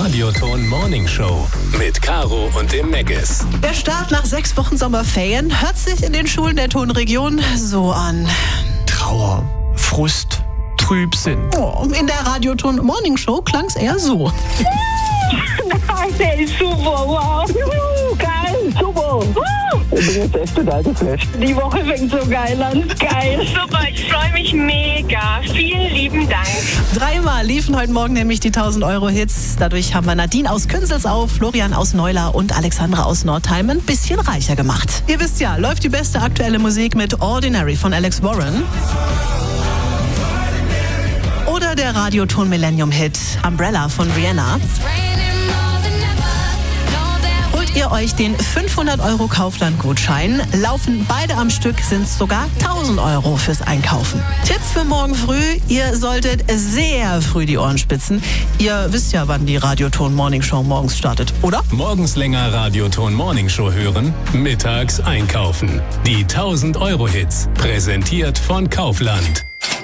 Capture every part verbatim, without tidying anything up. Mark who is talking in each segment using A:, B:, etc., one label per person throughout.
A: Radioton Morning Show mit Caro und dem Meggis.
B: Der Start nach sechs Wochen Sommerferien hört sich in den Schulen der Tonregion so an.
C: Trauer, Frust, Trübsinn.
B: Oh, in der Radioton Morning Show klang es eher so.
D: Nein, der ist super, wow. Juhu, geil, super. Ich bin jetzt echt total geflasht. Die Woche fängt so geil an. Geil.
E: Super, ich freue mich mega. Vielen lieben Dank.
B: Dreimal liefen heute Morgen nämlich die tausend Euro Hits. Dadurch haben wir Nadine aus Künzelsau, Florian aus Neular und Alexandra aus Nordheim ein bisschen reicher gemacht. Ihr wisst ja, läuft die beste aktuelle Musik mit Ordinary von Alex Warren. Oder der Radioton Millennium-Hit Umbrella von Rihanna. Holt ihr euch den fünfhundert Euro Kaufland-Gutschein, laufen beide am Stück, sind es sogar tausend Euro fürs Einkaufen. Tipp für morgen früh, ihr solltet sehr früh die Ohren spitzen. Ihr wisst ja, wann die Radioton Morning Show morgens startet, oder?
A: Morgens länger Radioton Morning Show hören, mittags einkaufen. Die tausend Euro Hits, präsentiert von Kaufland.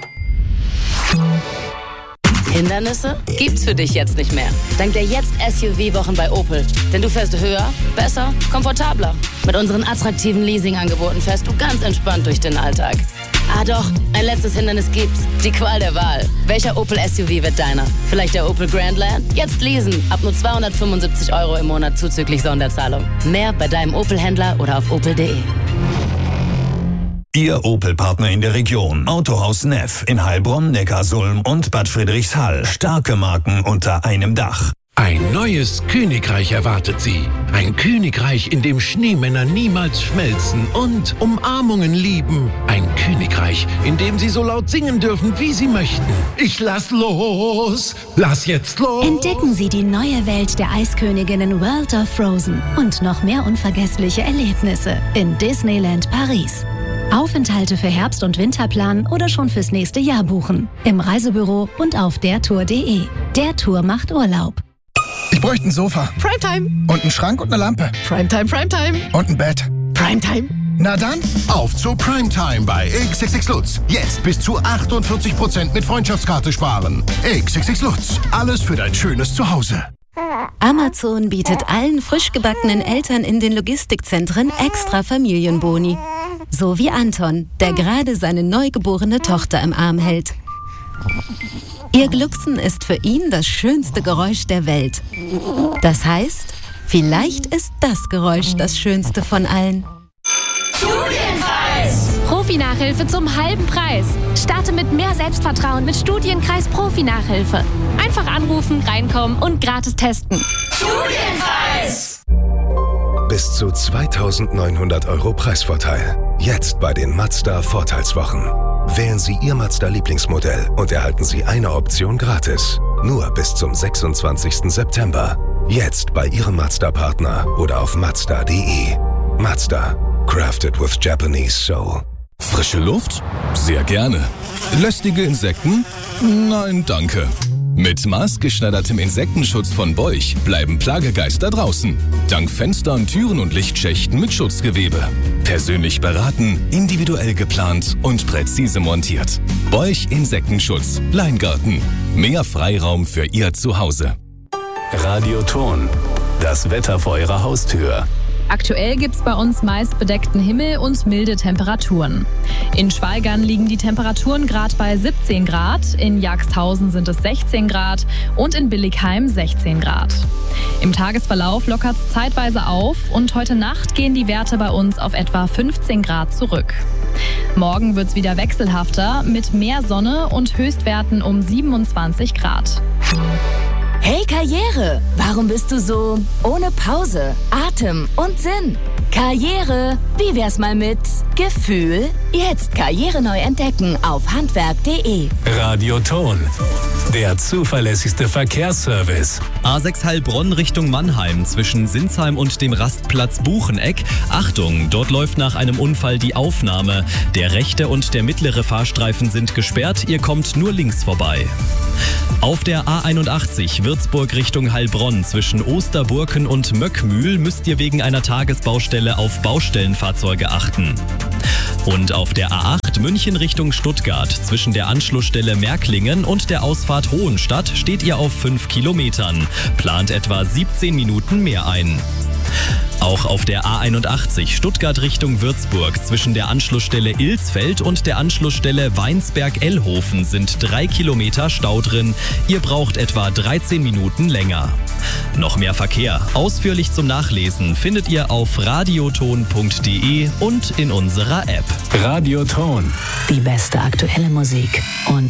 F: Hindernisse gibt's für dich jetzt nicht mehr. Dank der Jetzt-S U V-Wochen bei Opel. Denn du fährst höher, besser, komfortabler. Mit unseren attraktiven Leasing-Angeboten fährst du ganz entspannt durch den Alltag. Ah doch, ein letztes Hindernis gibt's. Die Qual der Wahl. Welcher Opel S U V wird deiner? Vielleicht der Opel Grandland? Jetzt leasen. Ab nur zweihundertfünfundsiebzig Euro im Monat zuzüglich Sonderzahlung. Mehr bei deinem Opel-Händler oder auf opel punkt de.
G: Ihr Opel-Partner in der Region. Autohaus Neff in Heilbronn, Neckarsulm und Bad Friedrichshall. Starke Marken unter einem Dach.
H: Ein neues Königreich erwartet Sie. Ein Königreich, in dem Schneemänner niemals schmelzen und Umarmungen lieben. Ein Königreich, in dem Sie so laut singen dürfen, wie Sie möchten. Ich lass los, lass jetzt los.
I: Entdecken Sie die neue Welt der Eisköniginnen World of Frozen und noch mehr unvergessliche Erlebnisse in Disneyland Paris. Aufenthalte für Herbst- und Winter planen oder schon fürs nächste Jahr buchen. Im Reisebüro und auf der tour punkt de. Der Tour macht Urlaub.
J: Ich bräuchte ein Sofa.
B: Primetime.
J: Und einen Schrank und eine Lampe.
B: Primetime, Primetime.
J: Und ein Bett.
B: Primetime.
J: Na dann,
K: auf zu Primetime bei X X X Lutz. Jetzt bis zu achtundvierzig Prozent mit Freundschaftskarte sparen. X X X Lutz. Alles für dein schönes Zuhause.
I: Amazon bietet allen frisch gebackenen Eltern in den Logistikzentren extra Familienboni. So wie Anton, der gerade seine neugeborene Tochter im Arm hält. Ihr Glucksen ist für ihn das schönste Geräusch der Welt. Das heißt, vielleicht ist das Geräusch das schönste von allen.
L: Studienkreis! Profi-Nachhilfe zum halben Preis. Starte mit mehr Selbstvertrauen mit Studienkreis Profi-Nachhilfe. Einfach anrufen, reinkommen und gratis testen.
K: Studienkreis!
M: Bis zu zweitausendneunhundert Euro Preisvorteil. Jetzt bei den Mazda Vorteilswochen. Wählen Sie Ihr Mazda-Lieblingsmodell und erhalten Sie eine Option gratis. Nur bis zum sechsundzwanzigsten September. Jetzt bei Ihrem Mazda-Partner oder auf mazda punkt de. Mazda. Crafted with Japanese soul.
N: Frische Luft? Sehr gerne. Lästige Insekten? Nein, danke. Mit maßgeschneidertem Insektenschutz von Beuch bleiben Plagegeister draußen. Dank Fenstern, Türen und Lichtschächten mit Schutzgewebe. Persönlich beraten, individuell geplant und präzise montiert. Beuch Insektenschutz. Leingarten. Mehr Freiraum für Ihr Zuhause.
A: Radioton. Das Wetter vor Ihrer Haustür.
O: Aktuell gibt's bei uns meist bedeckten Himmel und milde Temperaturen. In Schweigern liegen die Temperaturen gerade bei siebzehn Grad, in Jagsthausen sind es sechzehn Grad und in Billigheim sechzehn Grad. Im Tagesverlauf lockert's zeitweise auf und heute Nacht gehen die Werte bei uns auf etwa fünfzehn Grad zurück. Morgen wird's wieder wechselhafter mit mehr Sonne und Höchstwerten um siebenundzwanzig Grad.
P: Hey Karriere, warum bist du so ohne Pause, Atem und Sinn? Karriere, wie wär's mal mit Gefühl? Jetzt Karriere neu entdecken auf handwerk punkt de.
A: Radioton, der zuverlässigste Verkehrsservice.
Q: A sechs Heilbronn Richtung Mannheim zwischen Sinsheim und dem Rastplatz Bucheneck. Achtung, dort läuft nach einem Unfall die Aufnahme. Der rechte und der mittlere Fahrstreifen sind gesperrt, ihr kommt nur links vorbei. Auf der A einundachtzig Würzburg Richtung Heilbronn zwischen Osterburken und Möckmühl müsst ihr wegen einer Tagesbaustelle auf Baustellenfahrzeuge achten. Und auf der A acht München Richtung Stuttgart zwischen der Anschlussstelle Märklingen und der Ausfahrt Hohenstadt steht ihr auf fünf Kilometern. Plant etwa siebzehn Minuten mehr ein. Auch auf der A einundachtzig Stuttgart Richtung Würzburg zwischen der Anschlussstelle Ilsfeld und der Anschlussstelle Weinsberg-Ellhofen sind drei Kilometer Stau drin. Ihr braucht etwa dreizehn Minuten länger. Noch mehr Verkehr, ausführlich zum Nachlesen, findet ihr auf radioton punkt de und in unserer App.
A: Radioton.
F: Die beste aktuelle Musik und